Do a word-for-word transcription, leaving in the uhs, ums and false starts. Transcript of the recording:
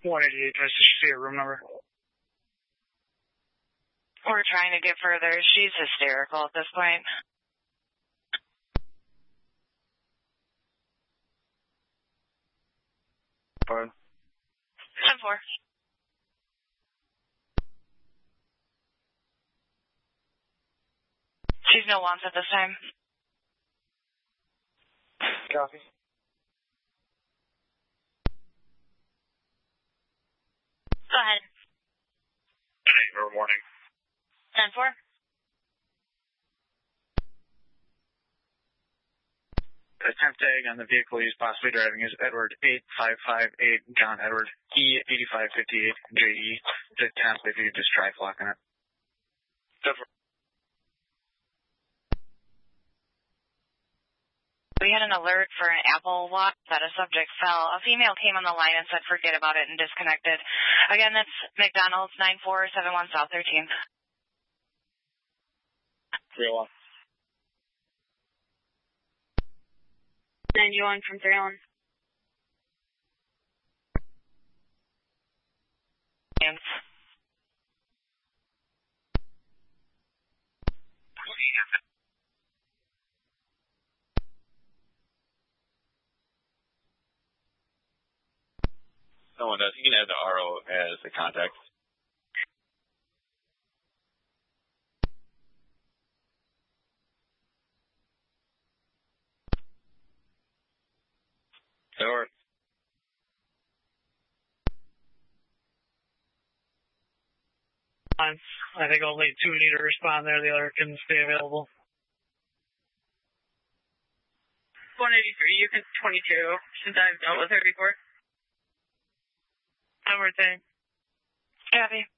one eighty-eight, tries to see her room number. We're trying to get further. She's hysterical at this point. Fine. ten four. She's no wants at this time. Copy. Go ahead. Hey, good morning. ten four. The temp tag on the vehicle he's possibly driving is Edward eight five five eight, John Edward E eighty-five fifty-eight J E. The temp, if you just try flocking it. We had an alert for an Apple Watch that a subject fell. A female came on the line and said forget about it and disconnected. Again, that's McDonald's nine four seven one South thirteenth. three oh one. ninety-one from three oh one. Yes. No one does. You can add the R O as a contact. Or I think only two need to respond there. The other can stay available. one eighty-three, you can twenty-two, since I've dealt with her before. Everything. Copy.